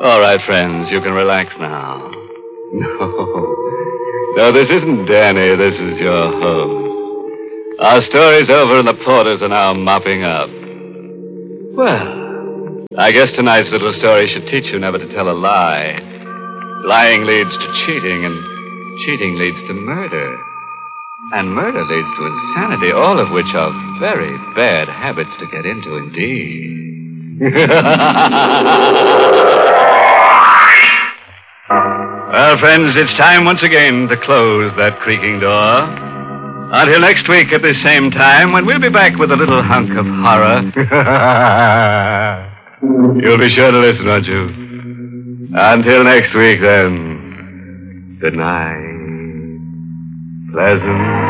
All right, friends, you can relax now. No, this isn't Danny. This is your host. Our story's over and the porters are now mopping up. Well, I guess tonight's little story should teach you never to tell a lie. Lying leads to cheating, and cheating leads to murder. And murder leads to insanity, all of which are very bad habits to get into indeed. Well, friends, it's time once again to close that creaking door. Until next week at this same time, when we'll be back with a little hunk of horror. You'll be sure to listen, won't you? Until next week, then. Good night. Pleasant